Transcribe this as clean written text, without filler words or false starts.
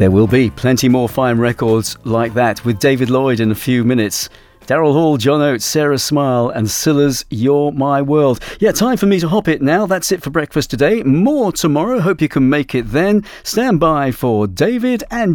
There will be plenty more fine records like that with David Lloyd in a few minutes. Daryl Hall, John Oates, Sarah Smile and Scylla's You're My World. Yeah, time for me to hop it now. That's it for breakfast today. More tomorrow. Hope you can make it then. Stand by for David and